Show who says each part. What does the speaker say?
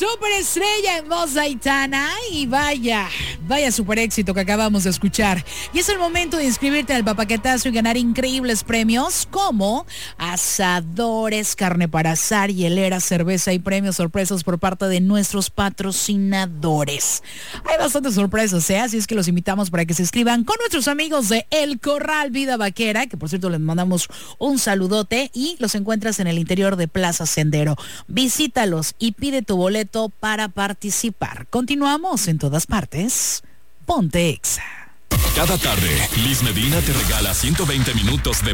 Speaker 1: Superestrella en voz Aitana y vaya super éxito que acabamos de escuchar. Y es el momento de inscribirte al papaquetazo y ganar increíbles premios como asadores, carne para asar, hielera, cerveza y premios sorpresas por parte de nuestros patrocinadores. Hay bastantes sorpresas, así es que los invitamos para que se inscriban con nuestros amigos de El Corral Vida Vaquera, que por cierto les mandamos un saludote, y los encuentras en el interior de Plaza Sendero. Visítalos y pide tu boleto para participar. Continuamos en todas partes. Ponte Exa.
Speaker 2: Cada tarde, Liz Medina te regala 120 minutos de